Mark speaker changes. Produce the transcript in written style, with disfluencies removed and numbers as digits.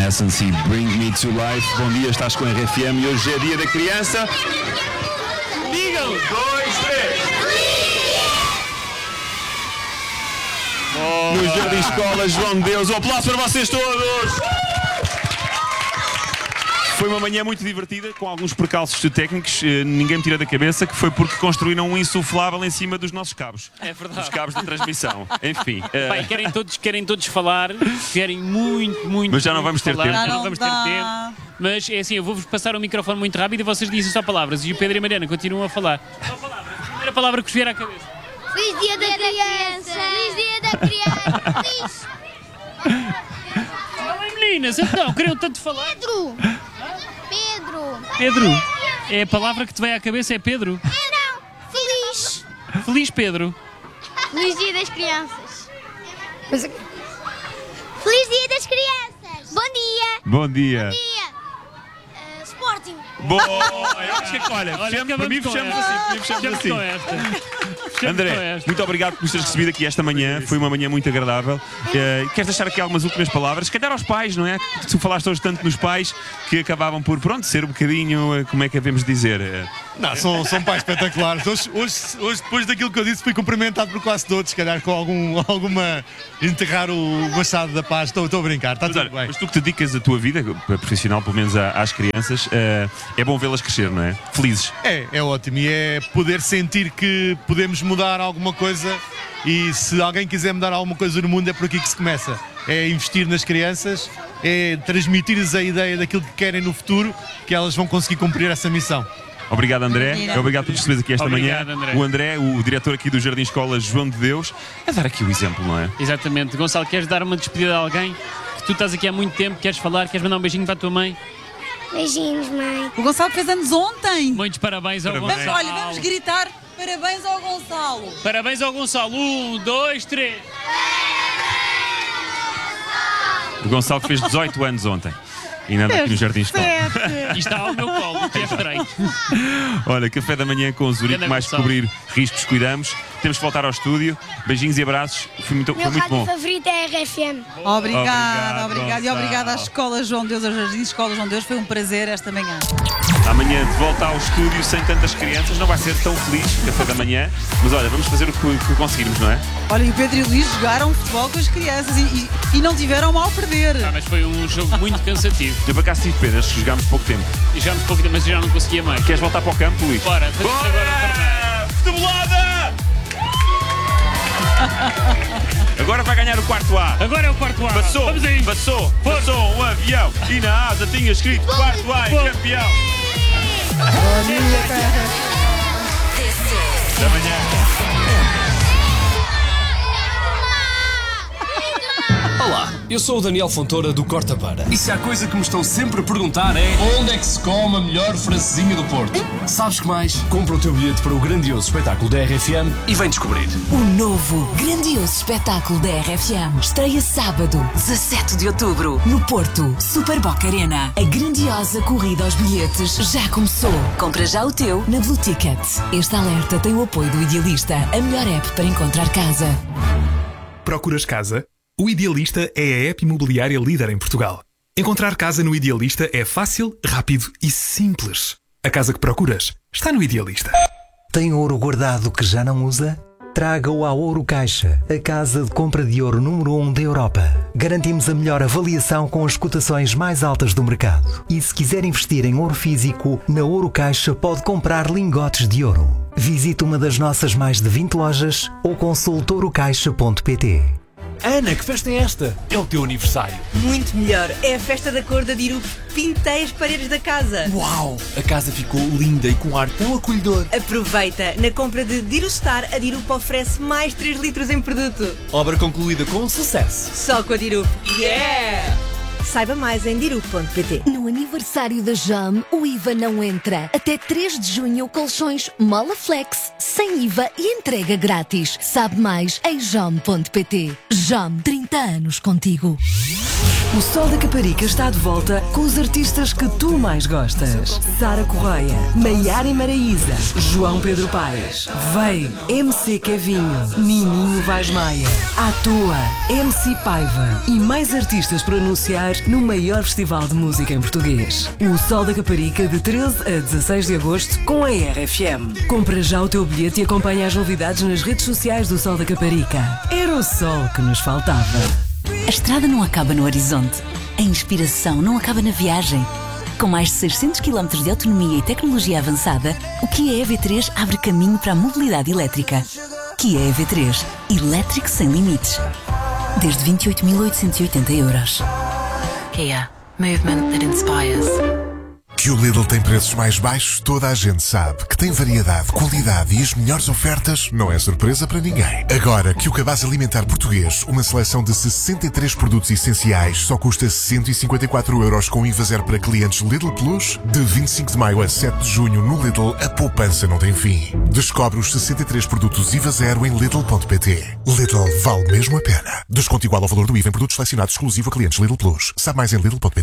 Speaker 1: Evanescence e Bring Me to Life. Bom dia, estás com a RFM e hoje é dia da criança. Digam! 2, 3. No Jardim Escola João de Deus. Um aplauso para vocês todos! Foi uma manhã muito divertida, com alguns percalços técnicos. Ninguém me tira da cabeça que foi porque construíram um insuflável em cima dos nossos cabos.
Speaker 2: É verdade.
Speaker 1: Dos cabos de transmissão. Enfim.
Speaker 2: Pai, querem todos falar, querem muito.
Speaker 1: Mas já não vamos ter
Speaker 2: falar,
Speaker 1: tempo.
Speaker 2: Já não vamos ter tempo. Mas é assim, eu vou-vos passar o microfone muito rápido e vocês dizem só palavras. E o Pedro e a Mariana continuam a falar. Só palavras. A primeira palavra que vos vier à cabeça.
Speaker 3: Feliz dia da criança! Feliz dia da criança!
Speaker 2: Olá, meninas, então, queriam tanto falar.
Speaker 3: Pedro!
Speaker 2: Pedro, é a palavra que te vem à cabeça, é Pedro?
Speaker 3: Não! Feliz!
Speaker 2: Feliz Pedro.
Speaker 3: Feliz dia das crianças! Feliz dia das crianças! Bom dia!
Speaker 1: Bom dia.
Speaker 3: Sporting!
Speaker 1: Bom, eu acho que, olha, para mim fechamos assim.
Speaker 2: Com esta.
Speaker 1: André, muito obrigado por nos teres recebido aqui esta manhã. Foi uma manhã muito agradável. Queres deixar aqui algumas últimas palavras? Se calhar aos pais, não é? Tu falaste hoje tanto nos pais que acabavam por, ser um bocadinho, como é que devemos dizer?
Speaker 4: Não, são pais espetaculares. Hoje, depois daquilo que eu disse, fui cumprimentado por quase todos, se calhar com alguma enterrar o Machado da Paz. Estou a brincar, está tudo bem.
Speaker 1: Mas tu que te dedicas a tua vida profissional, pelo menos às crianças, é bom vê-las crescer, não é? Felizes.
Speaker 4: É ótimo e é poder sentir que podemos mudar alguma coisa e se alguém quiser mudar alguma coisa no mundo é por aqui que se começa. É investir nas crianças, é transmitir-lhes a ideia daquilo que querem no futuro, que elas vão conseguir cumprir essa missão.
Speaker 1: Obrigado, André. Obrigado por receberes aqui esta
Speaker 2: Obrigado,
Speaker 1: manhã.
Speaker 2: André.
Speaker 1: O André, o diretor aqui do Jardim Escola João de Deus, é dar aqui o exemplo, não é?
Speaker 2: Exatamente. Gonçalo, queres dar uma despedida a alguém? Que tu estás aqui há muito tempo, queres falar, queres mandar um beijinho para a tua mãe?
Speaker 3: Beijinhos, mãe!
Speaker 5: O Gonçalo fez anos ontem.
Speaker 2: Muitos parabéns ao
Speaker 1: Parabéns.
Speaker 2: Gonçalo.
Speaker 5: Olha, vamos gritar parabéns ao Gonçalo.
Speaker 2: Parabéns ao Gonçalo. 1, 2, 3.
Speaker 1: O Gonçalo fez 18 anos ontem. E nada aqui no Jardim Escola.
Speaker 2: E está ao meu colo, que é estranho.
Speaker 1: Olha, café da manhã com o Zurique,
Speaker 2: Grande
Speaker 1: mais que
Speaker 2: Gonçalo.
Speaker 1: cobrir riscos, cuidamos. Temos que voltar ao estúdio. Beijinhos e abraços. Foi muito bom.
Speaker 3: favorito é a RFM.
Speaker 5: Obrigada. E
Speaker 1: Gonçalo.
Speaker 5: obrigada à Escola João Deus, ao Jardim Escola João Deus. Foi um prazer esta manhã.
Speaker 1: Amanhã de volta ao estúdio sem tantas crianças. Não vai ser tão feliz o café da manhã. Mas olha, vamos fazer o que conseguirmos, não é?
Speaker 5: Olha, e o Pedro e o Luís jogaram futebol com as crianças e não tiveram mal a perder.
Speaker 2: Mas foi um jogo muito cansativo.
Speaker 1: Eu para cá tive pena, jogámos pouco tempo.
Speaker 2: E já me pouco, mas eu já não conseguia mais.
Speaker 1: Queres voltar para o campo, Luís?
Speaker 2: Bora, fazemos agora o torneio.
Speaker 1: Futebolada! Agora vai ganhar o quarto A.
Speaker 2: Agora é o quarto A.
Speaker 1: Passou
Speaker 2: Vamos aí.
Speaker 1: passou um avião e na asa tinha escrito quarto A e campeão. Da manhã.
Speaker 6: Olá, eu sou o Daniel Fontoura do Corta Para. E se há coisa que me estão sempre a perguntar é: onde é que se come a melhor francesinha do Porto? Sabes que mais? Compra o teu bilhete para o grandioso espetáculo da RFM e vem descobrir.
Speaker 7: O novo, grandioso espetáculo da RFM estreia sábado, 17 de outubro, no Porto, Super Boca Arena. A grandiosa corrida aos bilhetes já começou. Compra já o teu na Blue Ticket. Este alerta tem o apoio do Idealista, a melhor app para encontrar casa.
Speaker 8: Procuras casa? O Idealista é a app imobiliária líder em Portugal. Encontrar casa no Idealista é fácil, rápido e simples. A casa que procuras está no Idealista.
Speaker 9: Tem ouro guardado que já não usa? Traga-o à Ouro Caixa, a casa de compra de ouro número 1 da Europa. Garantimos a melhor avaliação com as cotações mais altas do mercado. E se quiser investir em ouro físico, na Ouro Caixa pode comprar lingotes de ouro. Visite uma das nossas mais de 20 lojas ou consulte ourocaixa.pt.
Speaker 6: Ana, que festa é esta? É o teu aniversário.
Speaker 10: Muito melhor. É a festa da cor da Dirup. Pintei as paredes da casa.
Speaker 6: Uau! A casa ficou linda e com um ar tão acolhedor.
Speaker 10: Aproveita. Na compra de Dirustar, a Dirup oferece mais 3 litros em produto.
Speaker 6: Obra concluída com sucesso.
Speaker 10: Só com a Dirup. Yeah! Saiba mais em dirup.pt.
Speaker 7: No aniversário da JAM, o IVA não entra. Até 3 de junho, colchões Mola Flex, sem IVA e entrega grátis. Sabe mais em jam.pt. JAM, 30 anos contigo. O Sol da Caparica está de volta com os artistas que tu mais gostas. Sara Correia, Maiara e Maraísa, João Pedro Paes, Vei, MC Kevinho, Nininho Vaz Maia, À Toa, MC Paiva e mais artistas para anunciar no maior festival de música em português. O Sol da Caparica de 13 a 16 de agosto com a RFM. Compra já o teu bilhete e acompanha as novidades nas redes sociais do Sol da Caparica. Era o sol que nos faltava.
Speaker 11: A estrada não acaba no horizonte. A inspiração não acaba na viagem. Com mais de 600 km de autonomia e tecnologia avançada, o Kia EV3 abre caminho para a mobilidade elétrica. Kia EV3. Electric sem limites. Desde 28.880 euros. Kia. Movement that inspires.
Speaker 12: Que o Lidl tem preços mais baixos, toda a gente sabe. Que tem variedade, qualidade e as melhores ofertas, não é surpresa para ninguém. Agora que o cabaz alimentar português, uma seleção de 63 produtos essenciais, só custa 154 euros com IVA zero para clientes Lidl Plus, de 25 de maio a 7 de junho no Lidl, a poupança não tem fim. Descobre os 63 produtos IVA zero em Lidl.pt. Lidl vale mesmo a pena. Desconto igual ao valor do IVA em produtos selecionados exclusivo a clientes Lidl Plus. Sabe mais em Lidl.pt.